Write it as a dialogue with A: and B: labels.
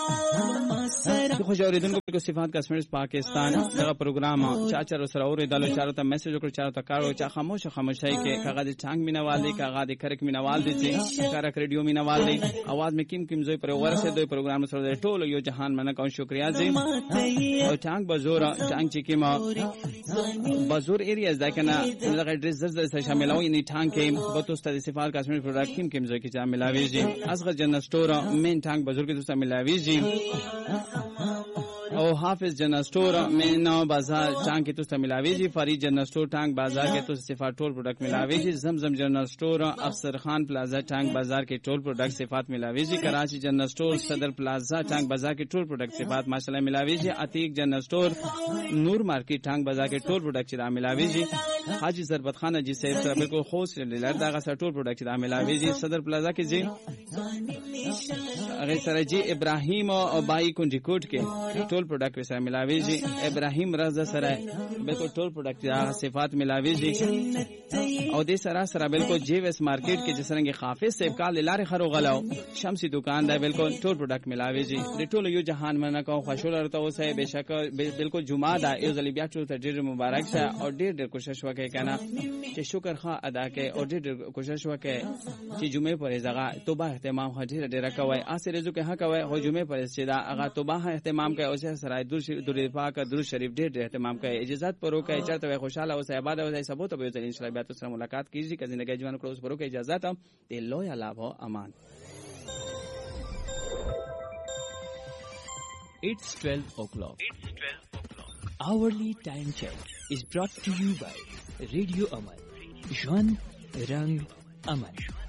A: خوش اوریدونکو کو صفات کشمیر پاکستان دا پروګرام چا چر سره اوریدل چارو ته میسج وکړ چارو ته کارو چا خاموشای کې کاغذ ټانګ مینوال دي کاغذ کرک مینوال دي چې کارک ریډیو مینوال دي आवाज में किम زوی پر ورسه دوی پروګرام سره ټول یو جهان منه کوم شکریا زی او ټانګ بزور ټانګ چې کیما بزور ایریاز دا کنه دغه ایڈریس زر شاملوي نه ټانګ کې به تاسو ته صفات کشمیر پروډکټ किम زوی کې شاملوي جی اصغر جنرال سٹور مین ټانګ بزور کې تاسو ملاوي جی او حافظ جنرل سٹور مینا بازار ټانګ کې تاسو ملاوي جی فرید جنرل سٹور ټانګ بازار کې تاسو صفات ټول پروډکټ ملاوي جی زمزم جنرل سٹور افسر خان پلازا ټانګ بازار کې ټول پروډکټ صفات ملاوي جی کراچی جنرل سٹور صدر پلازا ټانګ بازار کې ټول پروډکټ صفات ماشاءالله ملاوي جی عتیق جنرل سٹور نور مارکیټ ټانګ بازار کې ټول پروډکټ را ملاوي جی حاجی ضربت خان جی صاحب سره بالکل خوش لري دا غا ټول پروډکټ را ملاوي جی صدر پلازا کې جی هغه سره جی ابراهیم او بای کونجی کوټ کې ټول پروډکټ سره ملاوي جی ابراهیم رضا سره بالکل ټول پروډکټ را صفات ملاوي جی او دې سره بالکل جی ویس مارکیټ کې جسرنګ حافظ صاحب کال لارې خرو غلاو شمسي دکان دا بالکل ټول پروډکټ ملاوي جی د ټول یو جهان منه کو خوشاله ورته اوسه بهشکه بالکل جمعه دا یو ځل بیا ټول ته ډېر مبارک شه او ډېر کوشش وکړي کنه چې شکر خوا ادا کړي او ډېر کوشش وکړي چې جمعه پر زغه توبه اهتمام ډېر کوي اسره جو کې حق کوي او جمعه پر چې دا هغه توبه اهتمام کوي او سره درود پاک درود شریف ډېر اهتمام کوي اجازه پرو کوي چرته خوشاله او آباد او ثبوت به ان شاء الله بیا تاسو ملاقات کیږي که زندگی جوان کړو اوس پرو کوي اجازه ته د لوی الله امان.
B: It's 12 o'clock. Hourly time check is brought to you by Radio Aman. Jwan Rang Aman.